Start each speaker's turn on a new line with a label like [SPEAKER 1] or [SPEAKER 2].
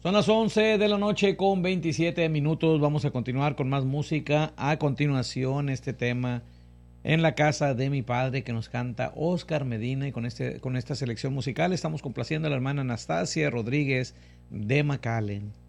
[SPEAKER 1] Son las 11 de la noche con 27 minutos. Vamos a continuar con más música. A continuación, este tema en la casa de mi padre que nos canta Oscar Medina. Y con esta selección musical estamos complaciendo a la hermana Anastasia Rodríguez de McAllen.